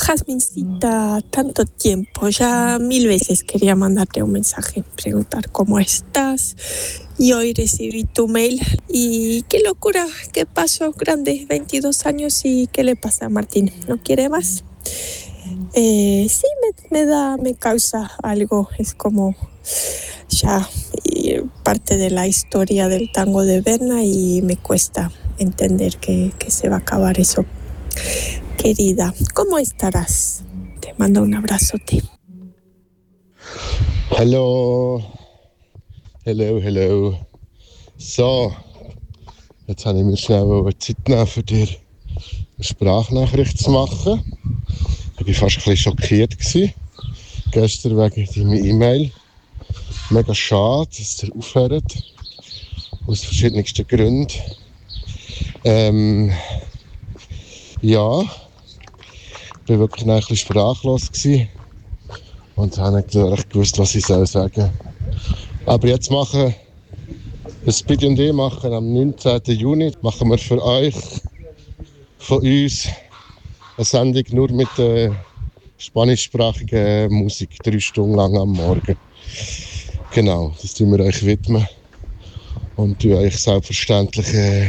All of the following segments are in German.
Jasmincita, tanto tiempo. Ya 1000 veces quería mandarte un mensaje, preguntar cómo estás. Y hoy recibí tu mail. Y qué locura, qué pasó, grande, 22 años. ¿Y qué le pasa a Martín? ¿No quiere más? Sí, me causa algo. Es como ya parte de la historia del tango de Berna y me cuesta entender que se va a acabar eso. Querida, ¿cómo estarás? Te mando un abrazote. Hallo. Hello. So, jetzt habe ich mir schnell Zeit genommen, für dir eine Sprachnachricht zu machen. Ich war fast ein bisschen schockiert gewesen. Gestern wegen deiner E-Mail. Mega schade, dass ihr aufhört. Aus verschiedensten Gründen. Ja, ich war wirklich ein bisschen sprachlos gewesen und habe nicht wirklich gewusst, was ich sagen soll. Aber jetzt machen das Speedy und ich machen am 19. Juni machen wir für euch, von uns, eine Sendung nur mit spanischsprachiger Musik, 3 Stunden lang am Morgen. Genau, das tun wir euch widmen und euch selbstverständlich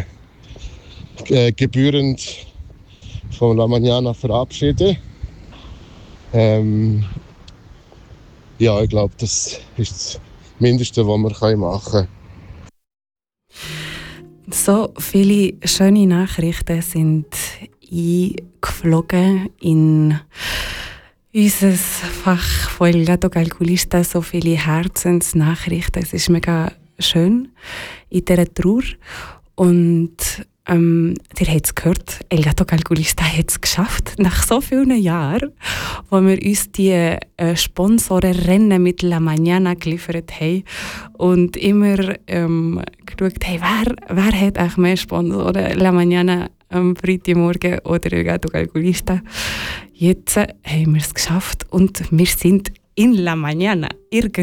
gebührend von La Mañana verabschieden. Ja, ich glaube, das ist das Mindeste, was wir machen können. So viele schöne Nachrichten sind eingeflogen in unser Fach von El Gato Calculista. So viele Herzensnachrichten. Es ist mega schön in dieser Trauer. Und ihr habt es gehört, El Gato Calculista hat es geschafft, nach so vielen Jahren, wo wir uns die Sponsorenrennen mit La Mañana geliefert haben und immer geschaut haben, wer hat eigentlich mehr Sponsoren, La Mañana am Freitagmorgen oder El Gato Calculista. Jetzt haben wir es geschafft und wir sind in La Mañana.